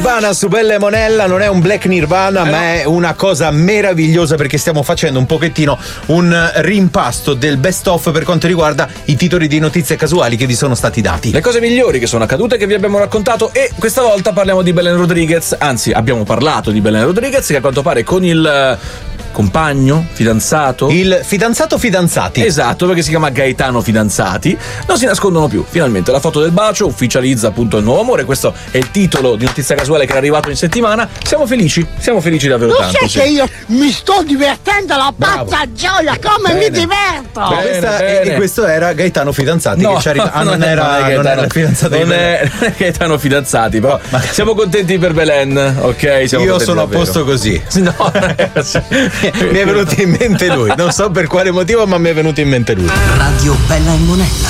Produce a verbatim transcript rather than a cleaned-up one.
Nirvana su Bella e Monella non è un Black Nirvana, eh ma no. È una cosa meravigliosa perché stiamo facendo un pochettino un rimpasto del best of per quanto riguarda i titoli di notizie casuali che vi sono stati dati. Le cose migliori che sono accadute che vi abbiamo raccontato, e questa volta parliamo di Belen Rodriguez, anzi abbiamo parlato di Belen Rodriguez che a quanto pare con il compagno, fidanzato, il fidanzato fidanzati, esatto, perché si chiama Gaetano Fidanzati, non si nascondono più. Finalmente la foto del bacio ufficializza appunto il nuovo amore. Questo è il titolo di notizia casuale che è arrivato in settimana. Siamo felici, siamo felici davvero Lo tanto. sai sì. che io mi sto divertendo alla pazza gioia, come Bene. mi diverto! Bene, Questa, bene. E questo era Gaetano Fidanzati No, che ci arriva. Ah, non, non era, è Gaetano, non era il fidanzato non di è, non è Gaetano Fidanzati, però ma... siamo contenti per Belen, ok? Siamo io contenti sono davvero. a posto così. No, ragazzi. Mi è venuto in mente lui, non so per quale motivo, ma mi è venuto in mente lui. Radio Bella e Monella.